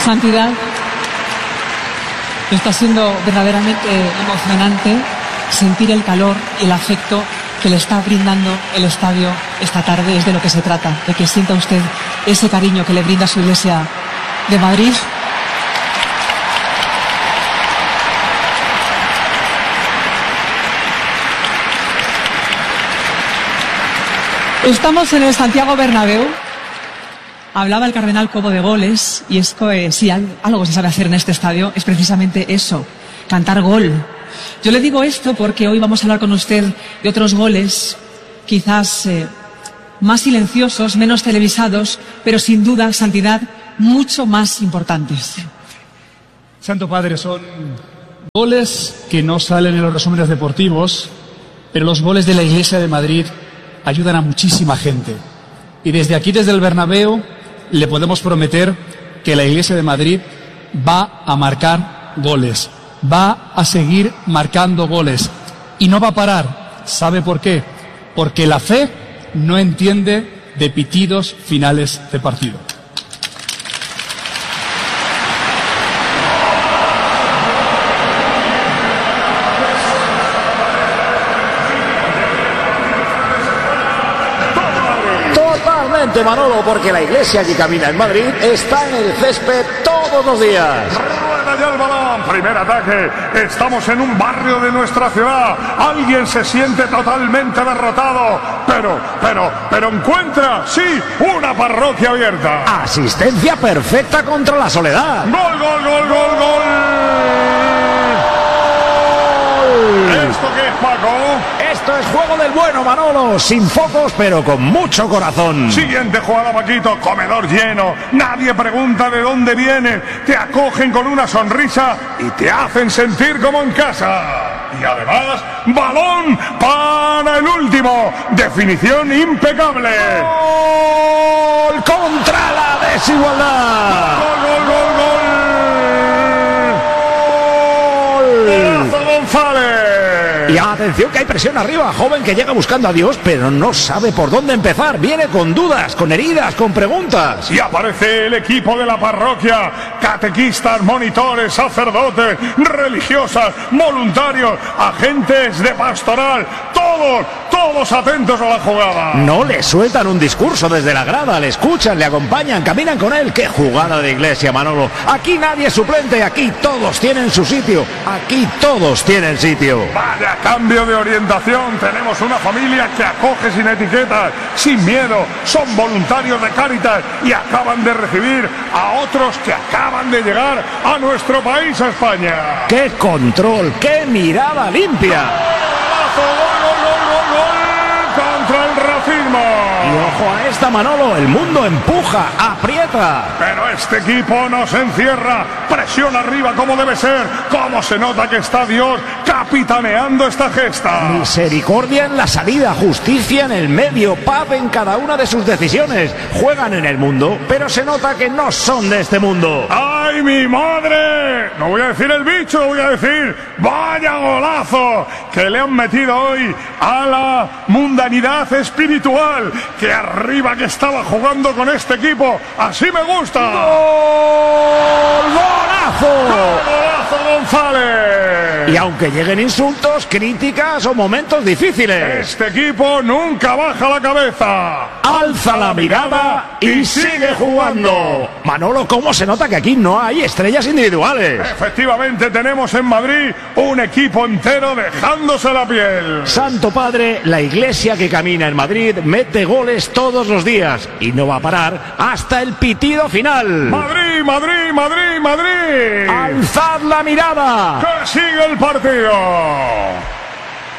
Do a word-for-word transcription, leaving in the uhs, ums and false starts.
Santidad, está siendo verdaderamente emocionante sentir el calor y el afecto que le está brindando el estadio esta tarde. Es de lo que se trata, de que sienta usted ese cariño que le brinda su Iglesia de Madrid. Estamos en el Santiago Bernabéu. Hablaba el cardenal Cobo de goles, y es que si algo se sabe hacer en este estadio es precisamente eso, cantar gol. Yo le digo esto porque hoy vamos a hablar con usted de otros goles, quizás eh, más silenciosos, menos televisados, pero sin duda, Santidad, mucho más importantes. Santo Padre, son goles que no salen en los resúmenes deportivos, pero los goles de la Iglesia de Madrid ayudan a muchísima gente. Y desde aquí, desde el Bernabéu, le podemos prometer que la Iglesia de Madrid va a marcar goles, va a seguir marcando goles y no va a parar. ¿Sabe por qué? Porque la fe no entiende de pitidos finales de partido. Manolo, porque la Iglesia que camina en Madrid está en el césped todos los días. Rueda ya el balón, primer ataque. Estamos en un barrio de nuestra ciudad. Alguien se siente totalmente derrotado, pero, pero, pero encuentra, sí, una parroquia abierta. Asistencia perfecta contra la soledad. Gol, gol, gol, gol, gol. ¿Esto qué es, Paco? Esto es juego del bueno, Manolo, sin focos pero con mucho corazón. Siguiente jugada, Paquito, comedor lleno, nadie pregunta de dónde viene, te acogen con una sonrisa y te hacen sentir como en casa. Y además, balón para el último, definición impecable. ¡Gol contra la desigualdad! ¡Gol, gol, gol, gol! ¡Gol! González! Y atención que hay presión arriba, joven que llega buscando a Dios, pero no sabe por dónde empezar. Viene con dudas, con heridas, con preguntas. Y aparece el equipo de la parroquia, catequistas, monitores, sacerdotes, religiosas, voluntarios, agentes de pastoral, todos, todos atentos a la jugada. No le sueltan un discurso desde la grada, le escuchan, le acompañan, caminan con él. ¡Qué jugada de Iglesia, Manolo! Aquí nadie es suplente, aquí todos tienen su sitio, aquí todos tienen sitio. Vaya cambio de orientación, tenemos una familia que acoge sin etiquetas, sin miedo, son voluntarios de Cáritas y acaban de recibir a otros que acaban de llegar a nuestro país, a España. ¡Qué control! ¡Qué mirada limpia! ¡Gol, gol, gol, gol, gol! ¡Contra el racismo! Y ojo a esta, Manolo, el mundo empuja, aprieta. Pero este equipo nos encierra, presión arriba como debe ser, como se nota que está Dios capitaneando esta gesta. Misericordia en la salida, justicia en el medio, paz en cada una de sus decisiones. Juegan en el mundo, pero se nota que no son de este mundo. ¡Ay, mi madre! No voy a decir el bicho, voy a decir ¡vaya golazo! Que le han metido hoy a la mundanidad espiritual. Que arriba que estaba jugando con este equipo. ¡Así me gusta! ¡Gol! ¡Golazo! ¡Golazo, González! Y aunque lleguen insultos, críticas o momentos difíciles, este equipo nunca baja la cabeza. Alza la mirada y sigue jugando. Manolo, ¿cómo se nota que aquí no hay estrellas individuales? Efectivamente, tenemos en Madrid un equipo entero dejándose la piel. Santo Padre, la Iglesia que camina en Madrid mete goles todos los días y no va a parar hasta el pitido final. Madrid, Madrid, Madrid, Madrid. Alzad la mirada. Que sigue el partido.